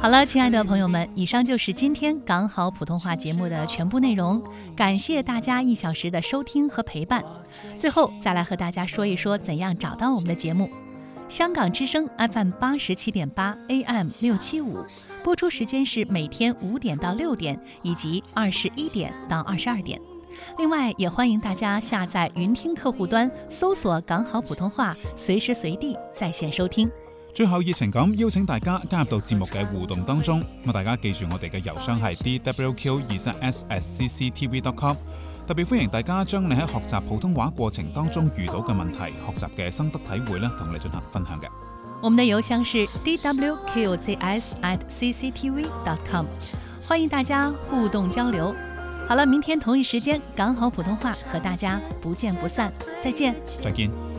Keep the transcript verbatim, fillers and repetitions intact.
好了，亲爱的朋友们，以上就是今天港好普通话节目的全部内容，感谢大家一小时的收听和陪伴。最后再来和大家说一说怎样找到我们的节目。香港之声 F M 八十七点八 A M 六七五，播出时间是每天五点到六点，以及二十一點到二十二點。另外，也歡迎大家下載雲聽客戶端，搜索港好普通話，隨時隨地在線收聽。 最後熱情咁邀請大家加入到節目嘅互動當中，咁大家記住我哋嘅郵箱係 d w q 二三 s at c c t v dot com， 特別歡迎大家將你喺學習普通話過程當中遇到嘅問題、學習嘅心得體會咧，同你進行分享嘅。 我們的郵箱是 d w q z s at c c t v dot com， 歡迎大家互動交流。好了，明天同一時間港好普通話和大家不見不散，再見。 再見。